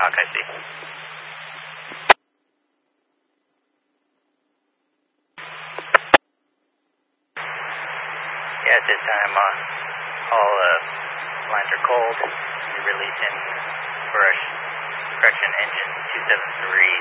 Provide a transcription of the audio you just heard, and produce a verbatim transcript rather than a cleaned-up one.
Hawk, I see. Yeah, at this time, uh, all uh, lines are cold. You're releasing for a correction engine two seven three